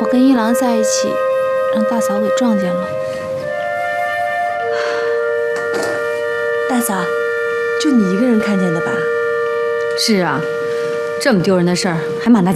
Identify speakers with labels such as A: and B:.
A: 我跟一郎在一起，让大嫂给撞见了。
B: 大嫂，就你一个人看见的吧？
C: 是啊，这么丢人的事儿还满大街